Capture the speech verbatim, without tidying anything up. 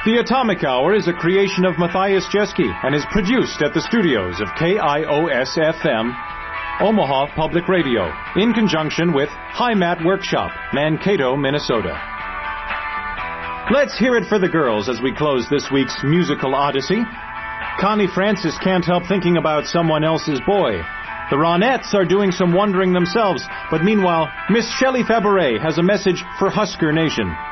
The Atomic Hour is a creation of Matthias Jeske and is produced at the studios of K I O S F M, Omaha Public Radio, in conjunction with Hi Mat Workshop, Mankato, Minnesota. Let's hear it for the girls as we close this week's musical odyssey. Connie Francis can't help thinking about someone else's boy. The Ronettes are doing some wondering themselves, but meanwhile, Miss Shelley Fabaret has a message for Husker Nation.